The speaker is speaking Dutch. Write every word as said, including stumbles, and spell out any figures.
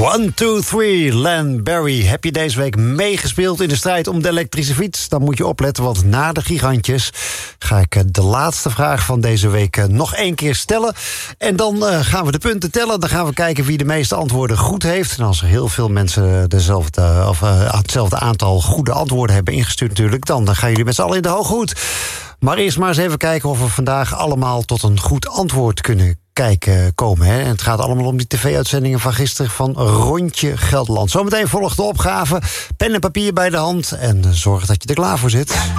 one, two, three, Len Barry. Heb je deze week meegespeeld in de strijd om de elektrische fiets? Dan moet je opletten, want na de gigantjes ga ik de laatste vraag van deze week nog één keer stellen. En dan uh, gaan we de punten tellen. Dan gaan we kijken wie de meeste antwoorden goed heeft. En als er heel veel mensen dezelfde, of, uh, hetzelfde aantal goede antwoorden hebben ingestuurd natuurlijk, dan gaan jullie met z'n allen in de hooghoed. Maar eerst maar eens even kijken of we vandaag allemaal tot een goed antwoord kunnen kijken komen. Hè. En het gaat allemaal om die tv-uitzendingen van gisteren van Rondje Gelderland. Zometeen volgt de opgave. Pen en papier bij de hand en zorg dat je er klaar voor zit.